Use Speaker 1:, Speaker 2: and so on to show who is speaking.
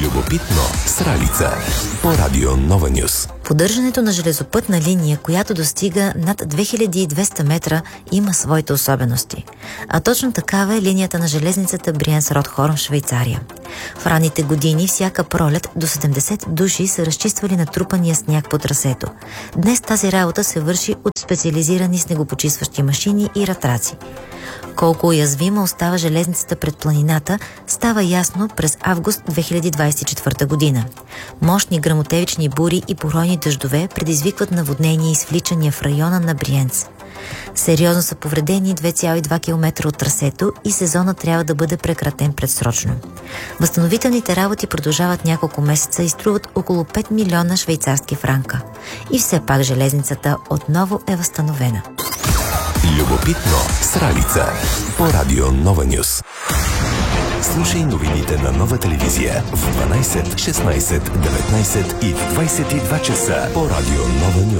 Speaker 1: Любопитно с Ралица по Радио Нова Нюс.
Speaker 2: Поддържането на железопътна линия, която достига над 2200 метра, има своите особености. А точно такава е линията на железницата Бриенс-Ротхорн в Швейцария. В ранните години всяка пролет до 70 души са разчиствали натрупания сняг по трасето. Днес тази работа се върши от специализирани снегопочистващи машини и ратраци. Колко уязвима остава железницата пред планината, става ясно през август 2024 година. Мощни гръмотевични бури и поройни дъждове предизвикват наводнения и свличания в района на Бриенц. Сериозно са повредени 2,2 км от трасето и сезонът трябва да бъде прекратен предсрочно. Възстановителните работи продължават няколко месеца и струват около 5 милиона швейцарски франка. И все пак железницата отново е възстановена.
Speaker 1: Любопитно с Ралица по Радио Нова Нюс. Слушай новините на Нова телевизия в 12, 16, 19 и 22 часа по Радио Нова Нюс.